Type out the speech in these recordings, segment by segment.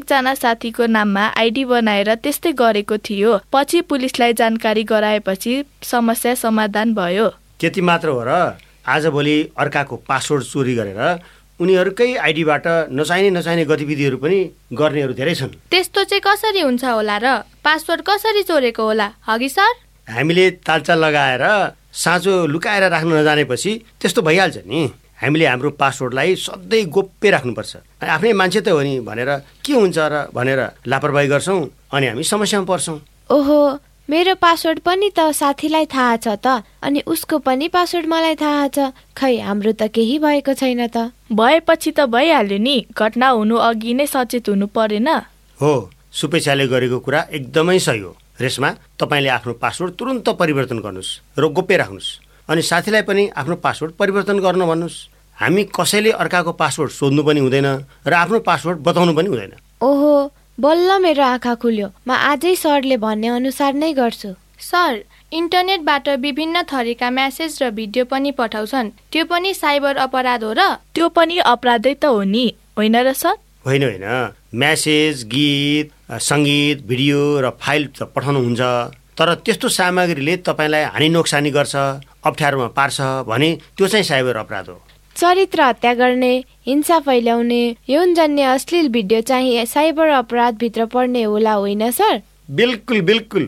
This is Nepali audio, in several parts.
एकजना साथीको नाममा आइडी बनाएर त्यस्तै गरेको थियो। पछि पुलिसलाई जानकारी गराएपछि समस्या समाधान भयो। त्यति मात्र हो र? आजभोलि अर्काको पासवर्ड चोरी गरेर उनीहरूकै आइडीबाट नचाहिने गतिविधिहरू पनि गर्नेहरू धेरै छन्। त्यस्तो चाहिँ कसरी हुन्छ होला र? पासवर्ड कसरी चोरेको होला हगि सर? हामीले तालचाल लगाएर साँचो लुकाएर राख्न नजानेपछि त्यस्तो भइहाल्छ नि। हामीले हाम्रो पासवर्डलाई सधैँ गोप्य राख्नुपर्छ। आफ्नै मान्छे त हो नि भनेर के हुन्छ र भनेर लापरवाही गर्छौँ अनि हामी समस्यामा पर्छौँ। ओहो, मेरो पासवर्ड पनि त साथीलाई थाहा छ त, अनि उसको पनि पासवर्ड मलाई थाहा छ। खै, हाम्रो त केही भएको छैन त। भएपछि त भइहाल्यो नि, घटना हुनु अघि नै सचेत हुनु परेन? हो, सुपेशाले गरेको कुरा एकदमै सही हो। रेशमा, तपाईँले आफ्नो पासवर्ड तुरन्त परिवर्तन गर्नुहोस् र गोप्य राख्नुहोस्, अनि साथीलाई पनि आफ्नो पासवर्ड परिवर्तन गर्न भन्नुहोस्। हामी कसैले अर्काको पासवर्ड सोध्नु पनि हुँदैन र आफ्नो पासवर्ड बताउनु पनि हुँदैन। ओहो, बल्ल मेरो आँखा खुल्यो। म आजै सरले भन्ने अनुसार नै गर्छु। सर, इन्टरनेटबाट विभिन्न थरीका मेसेज र भिडियो पनि पठाउँछन्, त्यो पनि साइबर अपराध हो र? त्यो पनि अपराधै त हो नि, होइन र सर? होइन, मेसेज, गीत, सङ्गीत, भिडियो र फाइल त पठाउनुहुन्छ, तर त्यस्तो सामग्रीले तपाईँलाई हानि नोक्सानी गर्छ, अप्ठ्यारोमा पार्छ भने त्यो चाहिँ साइबर अपराध हो। चरित्र हत्या गर्ने, हिंसा फैलाउने, यौनजन्य अश्लील भिडियो चाहिँ साइबर अपराधभित्र पर्ने होला, होइन सर? बिल्कुल बिल्कुल।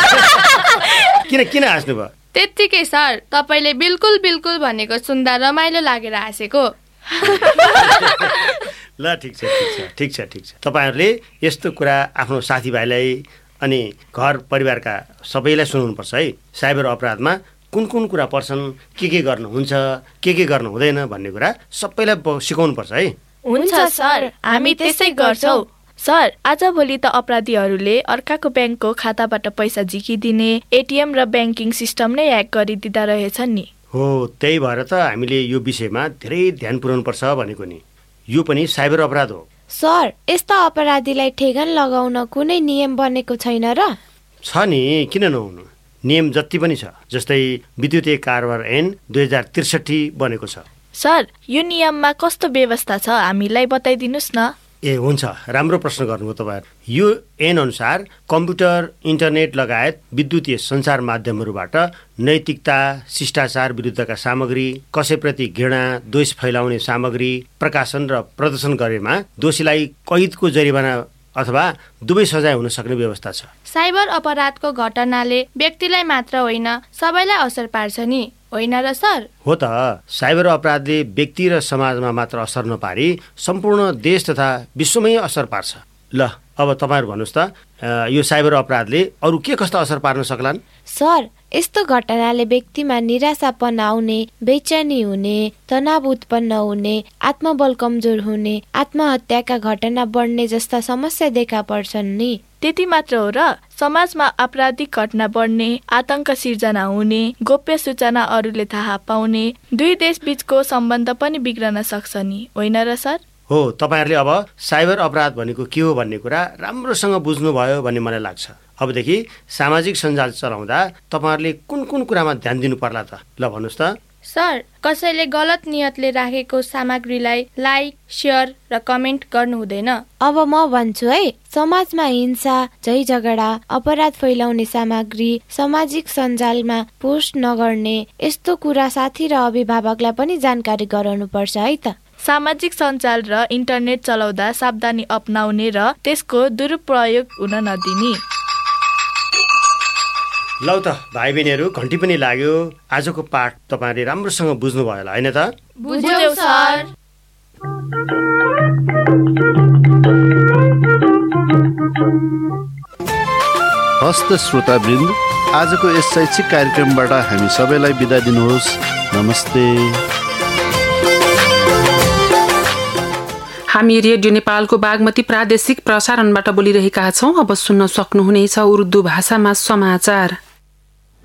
किन हाँस्नुभयो? त्यत्तिकै सर, तपाईँले बिल्कुल बिल्कुल भनेको सुन्दा रमाइलो लागेर हाँसेको। ल, ठिक छ। तपाईँहरूले यस्तो कुरा आफ्नो साथीभाइलाई अनि घर परिवारका सबैलाई सुनाउनुपर्छ है। साइबर अपराधमा कुन कुरा पर्छन्, के गर्नुहुन्छ, के गर्नु हुँदैन भन्ने कुरा सबैलाई सिकाउनुपर्छ है। हुन्छ सर, हामी त्यसै गर्छौँ। सर, आजभोलि त अपराधीहरूले अर्काको ब्याङ्कको खाताबाट पैसा झिकिदिने, एटिएम र ब्याङ्किङ सिस्टम नै ह्याक गरिदिँदा रहेछन् नि। हो, त्यही भएर त हामीले यो विषयमा धेरै ध्यान पुर्याउनुपर्छ भनेको नि। यो पनि साइबर अपराध हो। सर, यस्ता अपराधीलाई ठेगान लगाउन कुनै नियम बनेको छैन र? छ नि, किन नहुनु। नियम जति पनि छ, जस्तै विद्युतीय कारोबार ऐन 2063 बनेको छ। सर, यो नियममा कस्तो व्यवस्था छ हामीलाई बताइदिनुहोस् न। ए हुन्छ, राम्रो प्रश्न गर्नुभयो तपाईहरु। यो ऐन अनुसार कम्प्युटर, इन्टरनेट लगायत विद्युतीय सञ्चार माध्यमहरूबाट नैतिकता, शिष्टाचार विरुद्धका सामग्री, कसैप्रति घृणा, द्वेष फैलाउने सामग्री प्रकाशन र प्रदर्शन गरेमा दोषीलाई कैदको जरिवाना अथवा दुवै सजाय हुन सक्ने व्यवस्था छ। साइबर अपराधको घटनाले व्यक्तिलाई मात्र होइन सबैलाई असर पार्छ नि, होइन र सर? हो त, साइबर अपराधले व्यक्ति र समाजमा मात्र असर नपारी सम्पूर्ण देश तथा विश्वमै असर पार्छ। ल, अब तपाईहरु भन्नुस् त, यो साइबर अपराधले अरु के कस्ता असर पार्न सक्लान्? सर, यस्तो घटनाले व्यक्तिमा निराशापन आउने, बेचैनी हुने, तनाव उत्पन्न हुने, आत्मबल कमजोर हुने, आत्महत्याका घटना बढ्ने जस्ता समस्या देखा पर्छन् नि। त्यति मात्र हो र? समाजमा आपराधिक घटना बढ्ने, आतंक सिर्जना हुने, गोप्य सूचना अरूले थाहा पाउने, दुई देश बीचको सम्बन्ध पनि बिग्रन सक्छ नि, होइन र सर? हो, तपाईहरुले अब साइबर अपराध भनेको के हो भन्ने कुरा राम्रोसँग बुझ्नुभयो भन्ने मलाई लाग्छ। अबदेखि सामाजिक सञ्जाल चलाउँदा तपाईहरुले कुन कुरामा ध्यान दिनु पर्ला त? ल भन्नुस् त। सर, कसैले गलत नियतले राखेको सामग्रीलाई लाइक, शेयर र कमेन्ट गर्नु हुँदैन। अब म भन्छु है, समाजमा हिंसा, झै झगडा, अपराध फैलाउने सामग्री सामाजिक सञ्जालमा पोस्ट नगर्ने, यस्तो कुरा साथी र अभिभावकलाई पनि जानकारी गराउनु पर्छ है त। सामाजिक सञ्जाल र इन्टरनेट चलाउँदा सावधानी अपनाउने र त्यसको दुरुपयोग हुन नदिने। लौ त भाइ बहिनीहरू, घन्टी पनि लाग्यो। आजको पाठ तपाईहरुले राम्रोसँग बुझ्नु भयो होला, हैन त? बुझ्यौ सर। हस्त श्रोतावृन्द, आजको यस शैक्षिक कार्यक्रमबाट हामी सबैलाई बिदा दिनुहोस्। नमस्ते। हामी रेडियो नेपालको बागमती प्रादेशिक प्रसारणबाट बोलिरहेका छौं। अब सुन्न सक्नुहुनेछ उर्दू भाषामा समाचार।